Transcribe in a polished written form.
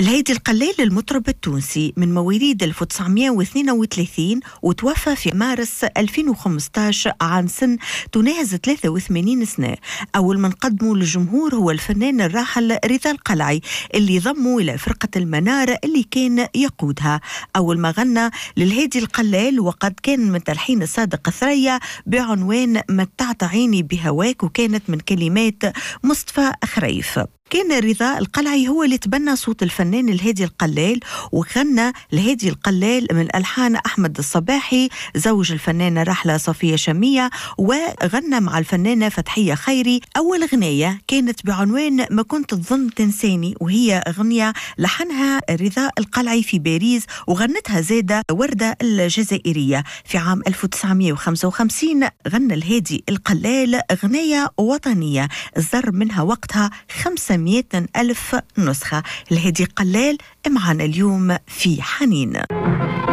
الهادي القلال المطرب التونسي من مواليد 1932 وتوفى في مارس 2015 عن سن تناهز 83 سنة. أول من قدمه للجمهور هو الفنان الراحل رضا القلعي اللي ضمه إلى فرقة المنار اللي كان يقودها. أول ما غنى للهادي القلال وقد كان من تلحين الصادق ثريا بعنوان متعت عيني بهواك، وكانت من كلمات مصطفى خريف. كان رضا القلعي هو اللي تبنى صوت الفنان الهادي القلال، وغنى الهادي القلال من ألحان أحمد الصباحي زوج الفنانة راحلة صفية شمية، وغنى مع الفنانة فتحية خيري. أول غنية كانت بعنوان ما كنت تظن تنساني، وهي أغنية لحنها رضا القلعي في باريس وغنتها زادة وردة الجزائرية. في عام 1955 غنى الهادي القلال أغنية وطنية أصدر منها وقتها 500,000 نسخة. الهادي القلال معنا اليوم في حنين.